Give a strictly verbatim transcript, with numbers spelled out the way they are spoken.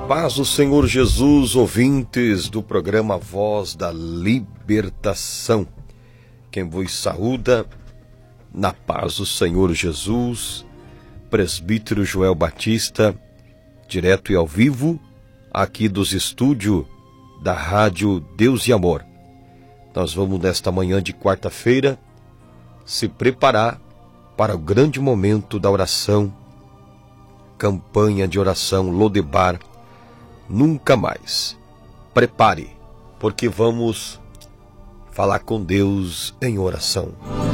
paz do Senhor Jesus, ouvintes do programa Voz da Libertação. Quem vos saúda, na paz do Senhor Jesus, presbítero Joel Batista, direto e ao vivo, aqui dos estúdios da Rádio Deus e Amor. Nós vamos nesta manhã de quarta-feira se preparar para o grande momento da oração, campanha de oração Lodebar Nunca Mais. Prepare, porque vamos falar com Deus em oração.